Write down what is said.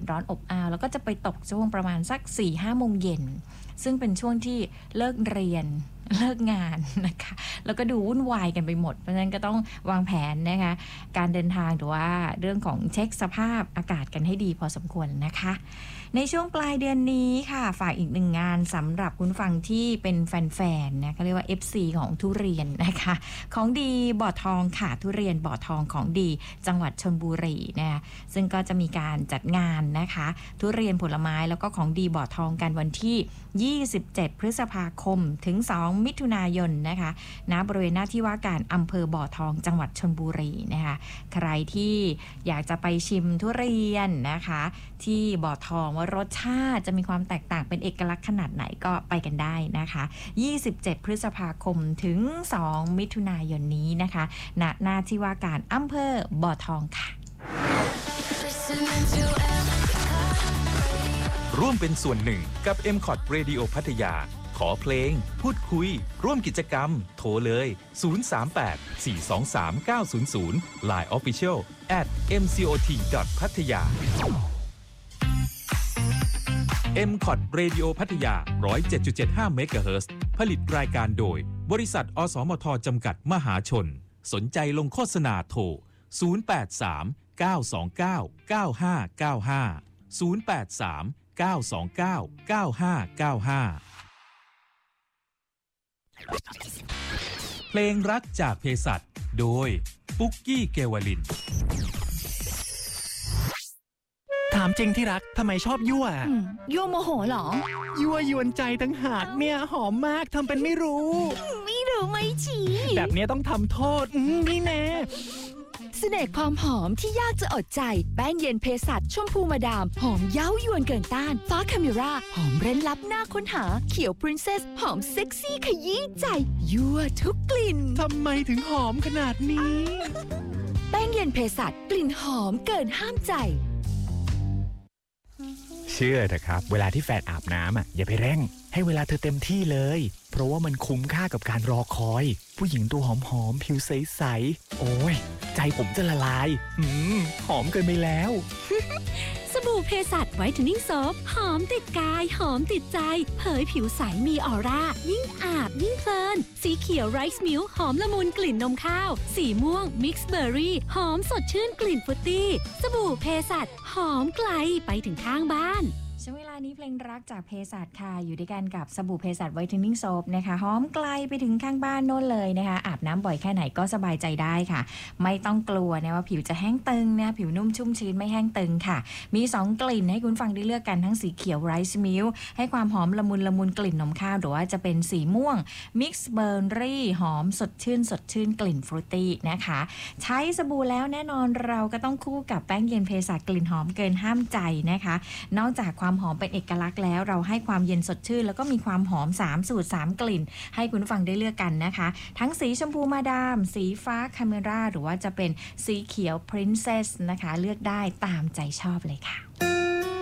ร้อนอบอ้าวแล้วก็จะไปตกช่วงประมาณสัก 4-5 โมงเย็นซึ่งเป็นช่วงที่เลิกเรียนเลิกงานนะคะแล้วก็ดูวุ่นวายกันไปหมดเพราะฉะนั้นก็ต้องวางแผนนะคะการเดินทางหรือว่าเรื่องของเช็คสภาพอากาศกันให้ดีพอสมควรนะคะในช่วงปลายเดือนนี้ค่ะฝากอีกหนึ่งงานสำหรับคุณฟังที่เป็นแฟนๆนะเขาเรียกว่า FC ของทุเรียนนะคะของดีบ่อทองค่ะทุเรียนบ่อทองของดีจังหวัดชลบุรีนะคะซึ่งก็จะมีการจัดงานนะคะทุเรียนผลไม้แล้วก็ของดีบ่อทองกันวันที่27 พฤษภาคมถึง2 มิถุนายนนะคะณบริเวณหน้าที่ว่าการอำเภอบ่อทองจังหวัดชลบุรีนะคะใครที่อยากจะไปชิมทุเรียนนะคะที่บ่อทองว่ารสชาติจะมีความแตกต่างเป็นเอกลักษณ์ขนาดไหนก็ไปกันได้นะคะ27 พฤษภาคมถึง2 มิถุนายนนี้นะคะณหน้าที่ว่าการอำเภอบ่อทองค่ะร่วมเป็นส่วนหนึ่งกับ MCOT Radio พัทยาขอเพลงพูดคุยร่วมกิจกรรมโทรเลย038-423-900 Line Official @mcot.pattaya MCOT Radio พัทยา 107.75 เมกะเฮิรตซ์ผลิตรายการโดยบริษัทอสมทจำกัดมหาชนสนใจลงโฆษณาโทร083-929-9595 083-929-9595 เพลงรักจากเภสัชโดยปุ๊กกี้เกวลินถามจริงที่รักทำไมชอบยั่วยั่วโมโหเหรอยั่วยวนใจตั้งหากเนี่ยหอมมากทำเป็นไม่รู้ไม่ชี้แบบนี้ต้องทำโทษนี่แน่เสน่ห์ความหอมที่ยากจะอดใจแป้งเย็นเภสัชชมพูมาดามหอมเย้ายวนเกินต้านฟ้าคาเมราหอมเร้นลับน่าค้นหาเขียวพรินเซสหอมเซ็กซี่ขยี้ใจยั่วทุกกลิ่นทำไมถึงหอมขนาดนี้แป้งเย็นเภสัชกลิ่นหอมเกินห้ามใจเชื่อเถอะครับเวลาที่แฟนอาบน้ำอย่าไปเร่งให้เวลาเธอเต็มที่เลยเพราะว่ามันคุ้มค่ากับการรอคอยผู้หญิงตัวหอมๆผิวใสๆโอ้ยใจผมจะละลายหอมเกินไปแล้วสบู่เภสัชไวท์เทนนิ่งโซฟหอมติดกายหอมติดใจเผยผิวใสมีออร่ายิ่งอาบยิ่งเพลินสีเขียวไรซ์มิลค์หอมละมุนกลิ่นนมข้าวสีม่วงมิกซ์เบอร์รี่หอมสดชื่นกลิ่นฟรุตตี้สบู่เภสัชหอมไกลไปถึงข้างบ้านช่วงเวลานี้เพลงรักจากเภสัชค่ะอยู่ด้วยกันกับสบู่เภสัชไวท์เทนนิ่งโซฟนะคะหอมไกลไปถึงข้างบ้านโน่นเลยนะคะอาบน้ำบ่อยแค่ไหนก็สบายใจได้ค่ะไม่ต้องกลัวนะว่าผิวจะแห้งตึงนะผิวนุ่มชุ่มชื้นไม่แห้งตึงค่ะมี2กลิ่นให้คุณฟังได้เลือกกันทั้งสีเขียวไรซ์มิลค์ให้ความหอมละมุนกลิ่นนมข้าวหรือว่าจะเป็นสีม่วงมิกซ์เบอร์รี่หอมสดชื่นกลิ่นฟรุตตี้นะคะใช้สบู่แล้วแน่นอนเราก็ต้องคู่กับแป้งเย็นเภสัชกลิ่นหอมเกินห้ามใจนะคะนอกจากความหอมเป็นเอกลักษณ์แล้วเราให้ความเย็นสดชื่นแล้วก็มีความหอม3สูตร3กลิ่นให้คุณฟังได้เลือกกันนะคะทั้งสีชมพูมาดามสีฟ้าคาเมราหรือว่าจะเป็นสีเขียวพรินเซสนะคะเลือกได้ตามใจชอบเลยค่ะ